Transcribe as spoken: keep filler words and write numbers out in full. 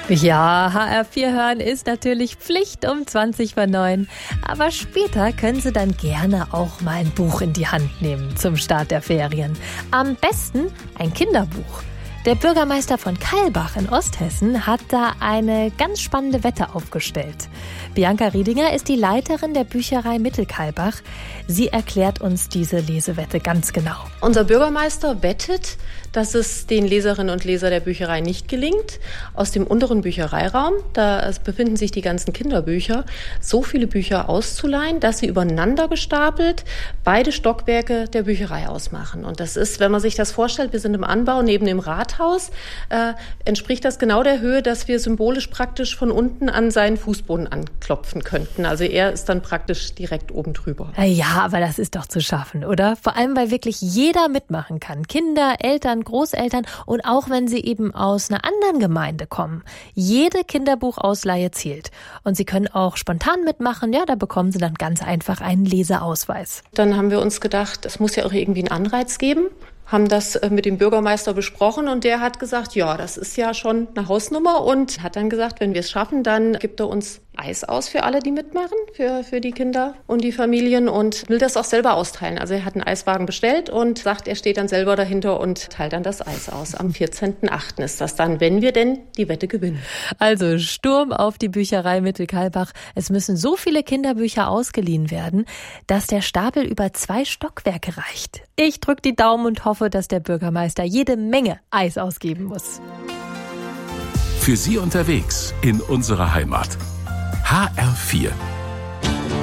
Ja, H R vier hören ist natürlich Pflicht um zwanzig vor neun. Aber später können Sie dann gerne auch mal ein Buch in die Hand nehmen zum Start der Ferien. Am besten ein Kinderbuch. Der Bürgermeister von Kailbach in Osthessen hat da eine ganz spannende Wette aufgestellt. Bianca Riedinger ist die Leiterin der Bücherei Mittelkailbach. Sie erklärt uns diese Lesewette ganz genau. Unser Bürgermeister wettet, dass es den Leserinnen und Lesern der Bücherei nicht gelingt, aus dem unteren Büchereiraum, da befinden sich die ganzen Kinderbücher, so viele Bücher auszuleihen, dass sie übereinander gestapelt beide Stockwerke der Bücherei ausmachen. Und das ist, wenn man sich das vorstellt, wir sind im Anbau neben dem Rathaus, äh, entspricht das genau der Höhe, dass wir symbolisch praktisch von unten an seinen Fußboden anklopfen könnten. Also er ist dann praktisch direkt oben drüber. Ja, aber das ist doch zu schaffen, oder? Vor allem, weil wirklich jeder mitmachen kann. Kinder, Eltern, Großeltern und auch wenn sie eben aus einer anderen Gemeinde kommen. Jede Kinderbuchausleihe zählt. Und Sie können auch spontan mitmachen. Ja, da bekommen Sie dann ganz einfach einen Leseausweis. Dann haben wir uns gedacht, es muss ja auch irgendwie einen Anreiz geben. Haben das mit dem Bürgermeister besprochen und der hat gesagt, ja, das ist ja schon eine Hausnummer und hat dann gesagt, wenn wir es schaffen, dann gibt er uns Eis aus für alle, die mitmachen, für, für die Kinder und die Familien und will das auch selber austeilen. Also er hat einen Eiswagen bestellt und sagt, er steht dann selber dahinter und teilt dann das Eis aus. Am vierzehnten achten ist das dann, wenn wir denn die Wette gewinnen. Also Sturm auf die Bücherei Mittelkailbach. Es müssen so viele Kinderbücher ausgeliehen werden, dass der Stapel über zwei Stockwerke reicht. Ich drücke die Daumen und hoffe, dass der Bürgermeister jede Menge Eis ausgeben muss. Für Sie unterwegs in unserer Heimat. H R vier